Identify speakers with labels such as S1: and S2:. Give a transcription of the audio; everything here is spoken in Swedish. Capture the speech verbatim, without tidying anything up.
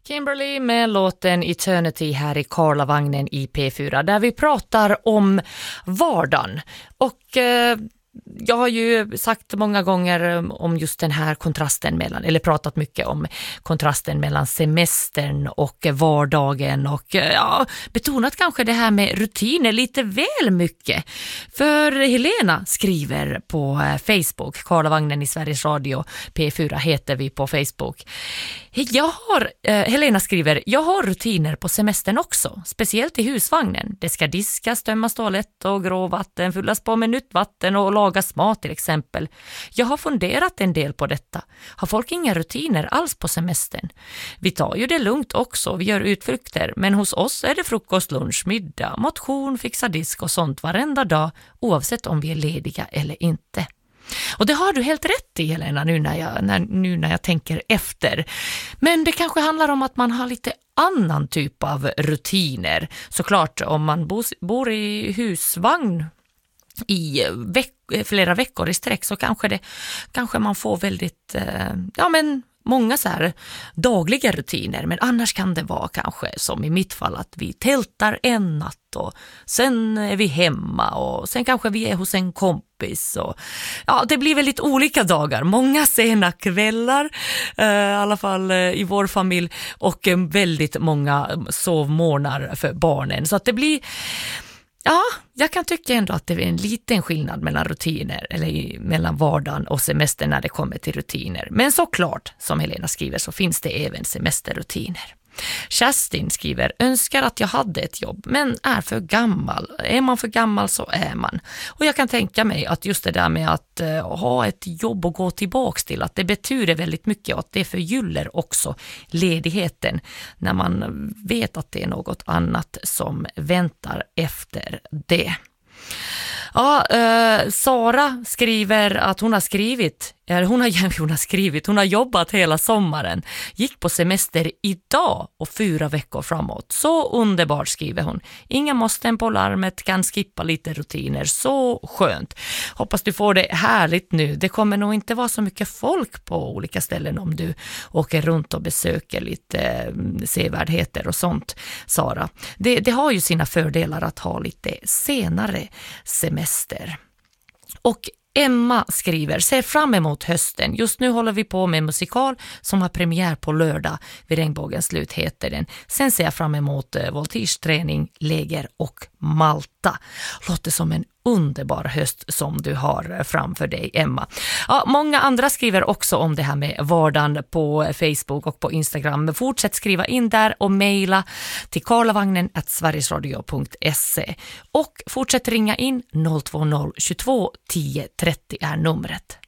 S1: Kimberly med låten Eternity här i Karlavagnen i P fyra där vi pratar om vardagen. Och eh, jag har ju sagt många gånger om just den här kontrasten mellan, eller pratat mycket om kontrasten mellan semestern och vardagen och ja, betonat kanske det här med rutiner lite väl mycket. För Helena skriver på Facebook, Karlavagnen i Sveriges Radio, P fyra heter vi på Facebook. Jag har, eh, Helena skriver, jag har rutiner på semestern också, speciellt i husvagnen. Det ska diskas, tömmas toalett och gråvatten, fyllas på med nytt vatten och lagas mat till exempel. Jag har funderat en del på detta. Har folk inga rutiner alls på semestern? Vi tar ju det lugnt också, vi gör utflykter, men hos oss är det frukost, lunch, middag, motion, fixa disk och sånt varenda dag, oavsett om vi är lediga eller inte. Och det har du helt rätt i, Helena, nu när jag, när, nu när jag tänker efter. Men det kanske handlar om att man har lite annan typ av rutiner. Såklart, om man bor, bor i husvagn i veck- flera veckor i sträck så kanske, det, kanske man får väldigt, eh, ja men många så här dagliga rutiner, men annars kan det vara kanske som i mitt fall att vi tältar en natt och sen är vi hemma och sen kanske vi är hos en kompis och ja, det blir väldigt olika dagar, många sena kvällar eh, i alla fall eh, i vår familj och eh, väldigt många sovmorgnar för barnen, så att det blir ja, jag kan tycka ändå att det är en liten skillnad mellan rutiner eller i, mellan vardagen och semester när det kommer till rutiner. Men såklart, som Helena skriver, så finns det även semesterrutiner. Kerstin skriver, önskar att jag hade ett jobb men är för gammal. Är man för gammal så är man. Och jag kan tänka mig att just det där med att uh, ha ett jobb och gå tillbaks till, att det betyder väldigt mycket och att det förgyller också ledigheten när man vet att det är något annat som väntar efter det. Ja, eh, Sara skriver att hon har skrivit, eller hon har, hon har skrivit, hon har jobbat hela sommaren, gick på semester idag och fyra veckor framåt. Så underbart, skriver hon. Inga måsten på larmet, kan skippa lite rutiner, så skönt. Hoppas du får det härligt nu. Det kommer nog inte vara så mycket folk på olika ställen om du åker runt och besöker lite eh, sevärdheter och sånt, Sara. Det, det har ju sina fördelar att ha lite senare semester. Och Emma skriver, ser fram emot hösten. Just nu håller vi på med en musikal som har premiär på lördag. Vid regnbågens slut heter den. Sen ser jag fram emot eh, voltigeträning, läger och Malta. Låter som en underbar höst som du har framför dig, Emma. Ja, många andra skriver också om det här med vardagen på Facebook och på Instagram. Fortsätt skriva in där och mejla till karlavagnen at sverigesradio punkt se och fortsätt ringa in noll två noll tjugotvå tio trettio är numret.